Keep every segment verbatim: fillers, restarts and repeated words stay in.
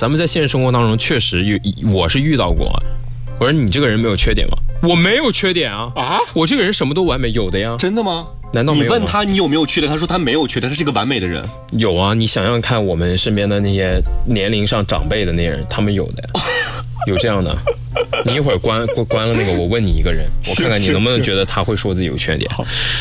咱们在现实生活当中确实有，我是遇到过。我说你这个人没有缺点吗？我没有缺点啊啊！我这个人什么都完美，有的呀。 真的吗？ 难道没有吗？ 你问他你有没有缺点，他说他没有缺点，他是一个完美的人。 有啊，你想想看，我们身边的那些年龄上长辈的那些人，他们有的呀，有这样的。你一会儿关关了那个，我问你一个人，我看看你能不能觉得他会说自己有缺点。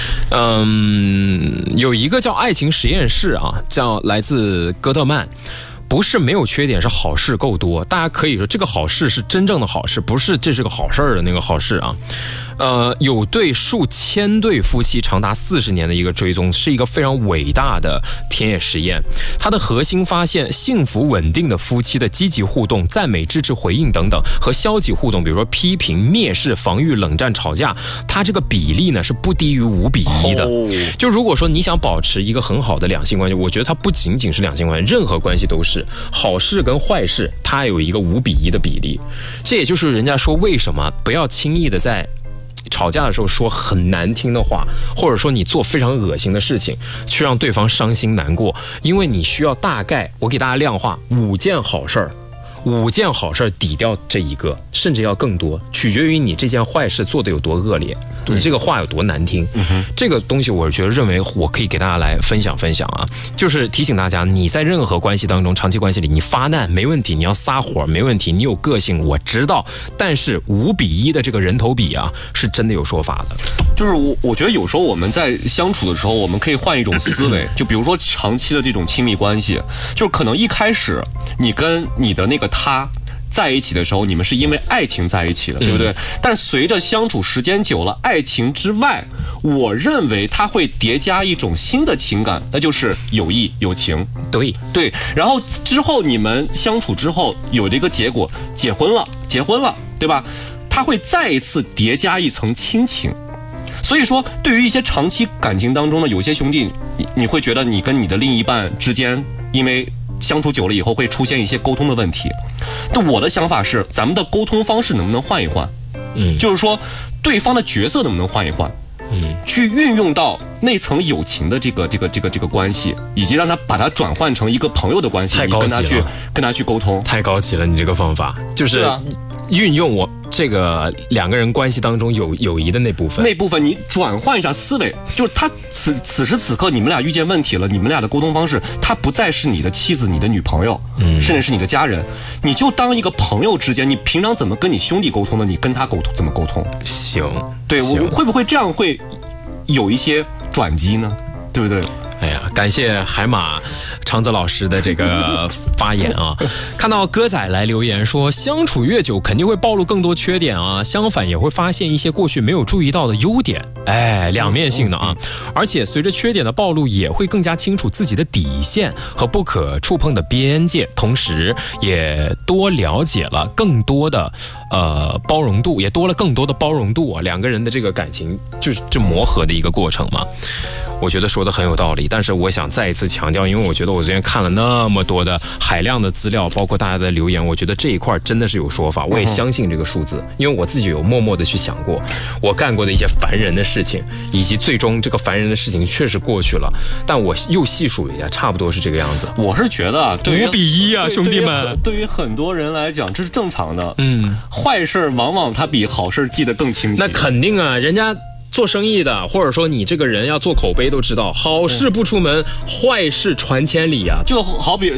嗯，有一个叫爱情实验室啊，叫来自哥特曼。不是没有缺点，是好事够多。大家可以说这个好事是真正的好事，不是这是个好事儿的那个好事啊。呃，有对数千对夫妻长达四十年的一个追踪，是一个非常伟大的田野实验。它的核心发现，幸福稳定的夫妻的积极互动、赞美、支持、回应等等，和消极互动，比如说批评、蔑视、防御、冷战、吵架，它这个比例呢是不低于五比一的。Oh. 就如果说你想保持一个很好的两性关系，我觉得它不仅仅是两性关系，任何关系都是好事跟坏事，它有一个五比一的比例。这也就是人家说为什么不要轻易的在吵架的时候说很难听的话，或者说你做非常恶心的事情去让对方伤心难过，因为你需要大概，我给大家量化五件好事儿，五件好事抵掉这一个，甚至要更多，取决于你这件坏事做的有多恶劣，你这个话有多难听。嗯、这个东西我觉得认为我可以给大家来分享分享啊，就是提醒大家，你在任何关系当中，长期关系里，你发难没问题，你要撒火没问题，你有个性我知道，但是五比一的这个人头比啊，是真的有说法的。 就是我我觉得有时候我们在相处的时候，我们可以换一种思维，就比如说长期的这种亲密关系，就是可能一开始你跟你的那个他在一起的时候，你们是因为爱情在一起的，对不对？嗯、但随着相处时间久了，爱情之外，我认为它会叠加一种新的情感，那就是友谊、友情。 对对，然后之后你们相处之后有了一个结果，结婚了，结婚了，对吧？它会再一次叠加一层亲情。所以说，对于一些长期感情当中的有些兄弟，你你会觉得你跟你的另一半之间，因为相处久了以后会出现一些沟通的问题。但我的想法是，咱们的沟通方式能不能换一换？嗯，就是说，对方的角色能不能换一换？嗯，去运用到那层友情的这个这个这个这个关系，以及让他把它转换成一个朋友的关系， 太高级了， 你跟他去跟他去沟通， 太高级了，你这个方法就是啊。运用我这个两个人关系当中有友谊的那部分， 那部分你转换一下思维，就是他此此时此刻你们俩遇见问题了，你们俩的沟通方式，他不再是你的妻子、你的女朋友，嗯，甚至是你的家人，你就当一个朋友之间，你平常怎么跟你兄弟沟通的，你跟他沟通怎么沟通？ 行， 对，我会不会这样会有一些转机呢？对不对？ 哎呀，感谢海马长泽老师的这个发言啊！看到歌仔来留言说，相处越久肯定会暴露更多缺点啊，相反也会发现一些过去没有注意到的优点。哎，两面性的啊！而且随着缺点的暴露，也会更加清楚自己的底线和不可触碰的边界，同时也多了解了更多的呃包容度，也多了更多的包容度啊！两个人的这个感情就是这磨合的一个过程嘛。我觉得说的很有道理，但是我想再一次强调，因为我觉得我昨天看了那么多的海量的资料，包括大家的留言，我觉得这一块真的是有说法，我也相信这个数字，因为我自己有默默的去想过我干过的一些烦人的事情，以及最终这个烦人的事情确实过去了，但我又细数一下，差不多是这个样子。 我是觉得五比一啊，兄弟们， 对于很多人来讲这是正常的。嗯，坏事往往它比好事记得更清晰。 那肯定啊，人家做生意的，或者说你这个人要做口碑都知道，好事不出门，坏事传千里啊。 就好比